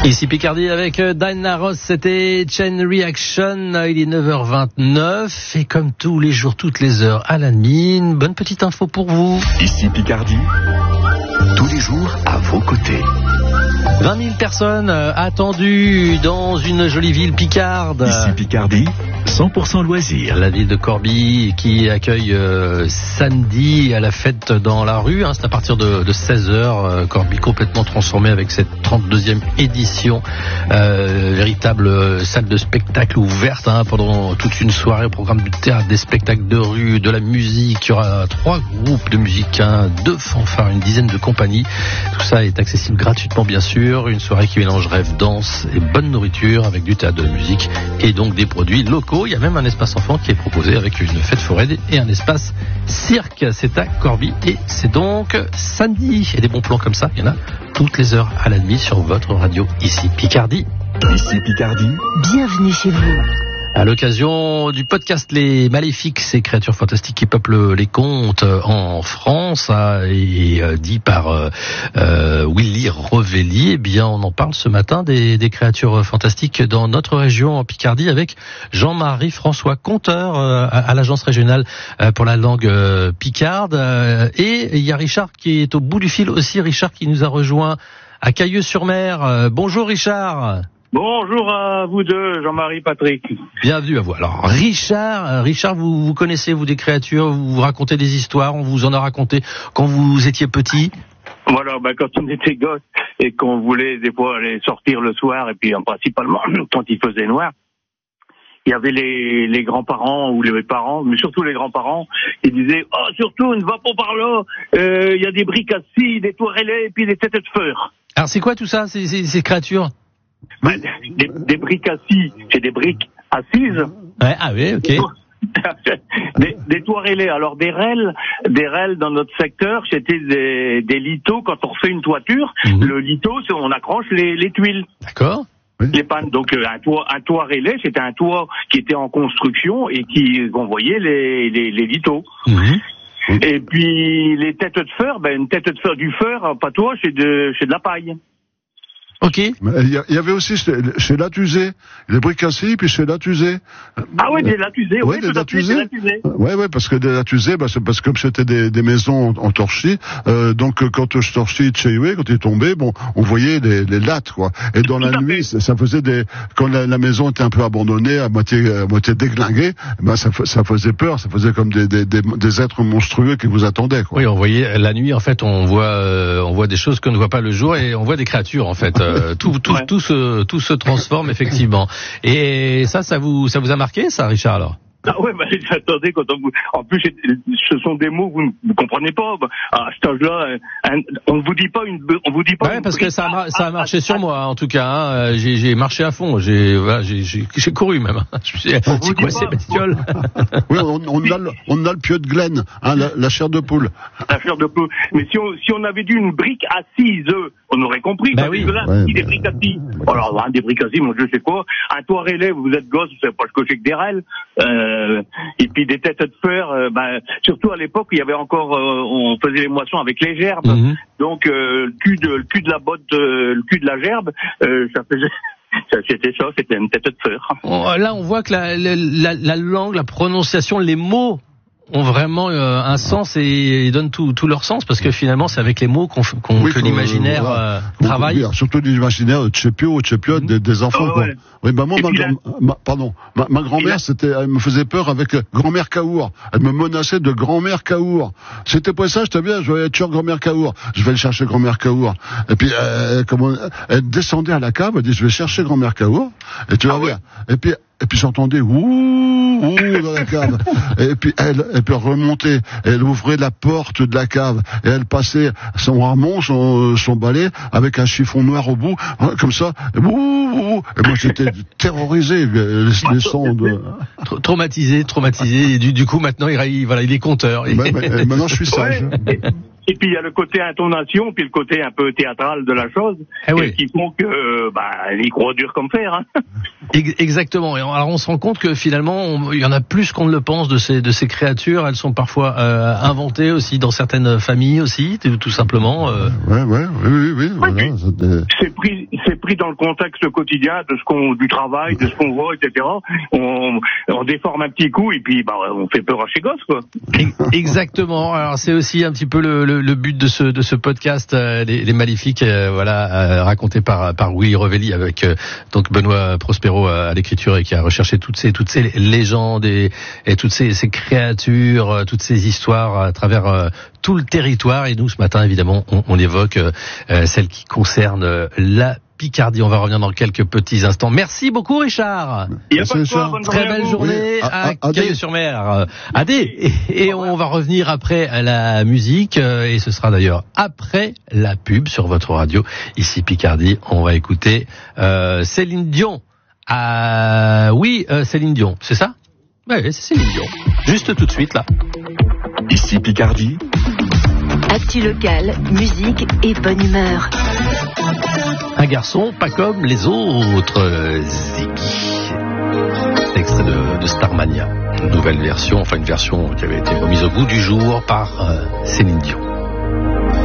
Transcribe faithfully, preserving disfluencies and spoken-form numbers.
Ici Picardie avec Diana Ross, c'était Chain Reaction, il est neuf heures vingt-neuf et comme tous les jours, toutes les heures à la nuit, une bonne petite info pour vous. Ici Picardie, tous les jours à vos côtés. vingt mille personnes attendues dans une jolie ville picarde. Ici Picardie, cent pour cent loisirs. La ville de Corbie qui accueille euh, samedi à la fête dans la rue. Hein, c'est à partir de, de seize heures. Euh, Corbie complètement transformée avec cette trente-deuxième édition. Euh, véritable euh, salle de spectacle ouverte hein, pendant toute une soirée. Au programme du théâtre, des spectacles de rue, de la musique. Il y aura trois groupes de musique, hein, deux fanfares, une dizaine de compagnies. Tout ça est accessible gratuitement bien sûr. Une soirée qui mélange rêve, danse et bonne nourriture avec du théâtre de musique et donc des produits locaux. Il y a même un espace enfant qui est proposé avec une fête foraine et un espace cirque. C'est à Corbie et c'est donc samedi. Et des bons plans comme ça, il y en a toutes les heures à la nuit sur votre radio ici Picardie. Ici Picardie. Bienvenue chez vous. À l'occasion du podcast Les Maléfiques, ces créatures fantastiques qui peuplent les contes en France, hein, et euh, dit par euh, euh, Willy Revelli, eh bien on en parle ce matin des, des créatures fantastiques dans notre région en Picardie avec Jean-Marie François, conteur euh, à, à l'agence régionale euh, pour la langue euh, picarde, euh, et il y a Richard qui est au bout du fil aussi, Richard qui nous a rejoint à Cailleux-sur-Mer. Euh, bonjour Richard. Bonjour à vous deux, Jean-Marie, Patrick. Bienvenue à vous. Alors, Richard, Richard, vous, vous connaissez, vous, des créatures, vous, vous racontez des histoires, on vous en a raconté quand vous étiez petit? Voilà, ben, quand on était gosse et qu'on voulait des fois aller sortir le soir, et puis principalement quand il faisait noir, il y avait les, les grands-parents ou les parents, mais surtout les grands-parents, qui disaient « Oh, surtout, ne va pas par là, il euh, y a des briques assis, des tourelles et puis des têtes de feur. » Alors, c'est quoi tout ça, ces, ces, ces créatures? Ben, des, des briques assis, c'est des briques assises. Ouais, ah oui, ok. des, des toits rélés. Alors des rêles, des rêles dans notre secteur, c'était des, des lithos. Quand on refait une toiture, mmh. le litho, c'est on accroche les, les tuiles. D'accord. Les pannes. Donc euh, un toit, un toit rélé, c'était un toit qui était en construction et qui on voyait les, les, les lithos. Mmh. Et puis les têtes de fer, ben une tête de fer du fer, en patois, c'est de, c'est de la paille. Ok. Il y avait aussi chez Latuzé, les briques assises, puis chez Latuzé. Ah oui, des Latuzé, oui, ouais, tout à fait, des Latuzé. Ouais, ouais, parce que des Latuzé, bah, c'est parce que comme c'était des, des maisons en, en torchis, euh, donc quand je torchis de chez Hué, quand il tombait, bon, on voyait les, les lattes, quoi. Et dans tout la nuit, ça, ça faisait des, quand la, la maison était un peu abandonnée, à moitié, à moitié déglinguée, bah, ça, ça faisait peur, ça faisait comme des, des, des, des êtres monstrueux qui vous attendaient, quoi. Oui, on voyait, la nuit, en fait, on voit, euh, on voit des choses qu'on ne voit pas le jour et on voit des créatures, en fait. Euh, tout, tout, ouais. tout se, tout se transforme effectivement. Et ça, ça vous, ça vous a marqué, ça, Richard, alors? Ah ouais, bah, attendez, quand on vous, en plus, ce sont des mots que vous ne comprenez pas. À cet âge-là, un, on ne vous dit pas une, on vous dit pas. Ouais, une parce que ça a, ça a marché sur moi, en tout cas, hein. J'ai, j'ai marché à fond. J'ai, voilà, j'ai, j'ai, j'ai couru même. Je me suis dit, c'est quoi ces bestioles? Oui, on, on a le, on a le pieu de Glen, hein, la, la chair de poule. La chair de poule. Mais si on, si on avait dit une brique assise, on aurait compris. Bah oui. Là, ouais, des briques assises. Alors, hein, des briques assises, moi, je sais quoi. Un toit relais, vous êtes gosse, vous savez pas ce que c'est que des rêles. Euh, et puis des têtes de fer, euh, ben, surtout à l'époque, il y avait encore, euh, on faisait les moissons avec les gerbes. Mm-hmm. Donc, euh, le cul de, le cul de la botte, euh, le cul de la gerbe, euh, ça faisait. C'était ça, c'était une tête de fer. Là, on voit que la, la, la langue, la prononciation, les mots ont vraiment euh, un sens et, et donnent tout, tout leur sens, parce que finalement c'est avec les mots qu'on, qu'on, oui, que l'imaginaire euh, euh, travaille. Oui, surtout l'imaginaire de Tchépio ou Tchépio des, des enfants. Oh, quoi. Ouais. Oui, bah moi, ma, grand, ma, pardon, ma, ma grand-mère, c'était, elle me faisait peur avec grand-mère Caour. Elle me menaçait de grand-mère Caour. C'était pour ça, j'étais bien, je vais être sur grand-mère Caour. Je vais aller chercher grand-mère Caour. Et puis, euh, comment, elle descendait à la cave, elle dit, je vais chercher grand-mère Caour. Et tu vas ah, voir. Ouais. Et puis, Et puis j'entendais ouh ouh dans la cave. Et puis elle, elle peut remonter. Elle ouvrait la porte de la cave et elle passait son harmon, son, son balai avec un chiffon noir au bout, hein, comme ça. Ouh ouh. Et moi j'étais terrorisé, les, les sons de... Traumatisé, traumatisé. Et du, du coup maintenant il, voilà, il est conteur. Ouais, mais, maintenant je suis sage. Ouais. Et puis il y a le côté intonation, puis le côté un peu théâtral de la chose, eh oui. qui font que euh, bah il croit dur comme fer. Hein. Exactement. Et alors on se rend compte que finalement il y en a plus qu'on ne le pense de ces de ces créatures. Elles sont parfois euh, inventées aussi dans certaines familles aussi, tout simplement. Euh... Ouais ouais oui oui oui. Voilà, ouais, c'est pris c'est pris dans le contexte quotidien de ce qu'on, du travail, de ce qu'on voit, et cetera. On, on déforme un petit coup et puis bah on fait peur à chez gosse, quoi. Exactement. Alors c'est aussi un petit peu le, le, le but de ce de ce podcast, euh, les, les Maléfiques, euh, voilà, euh, raconté par par Willy Revelli avec euh, donc Benoît Prospero euh, à l'écriture et qui a recherché toutes ces toutes ces légendes et, et toutes ces, ces créatures, euh, toutes ces histoires à travers euh, tout le territoire. Et nous ce matin évidemment on, on évoque euh, celle qui concerne euh, la Picardie. On va revenir dans quelques petits instants. Merci beaucoup, Richard. Il y a pas de quoi, bonne Très belle journée oui. à, à Cailleux-sur-Mer. Adé. Et, et on va revenir après à la musique, et ce sera d'ailleurs après la pub sur votre radio, ici Picardie. On va écouter euh, Céline Dion. Ah, oui, euh, Céline Dion, c'est ça? Oui, c'est Céline Dion. Juste tout de suite, là. Ici Picardie. Actu locale, musique et bonne humeur. Un garçon pas comme les autres, Ziggy. Extrait de, de Starmania. Une nouvelle version, enfin une version qui avait été remise au goût du jour par euh, Céline Dion.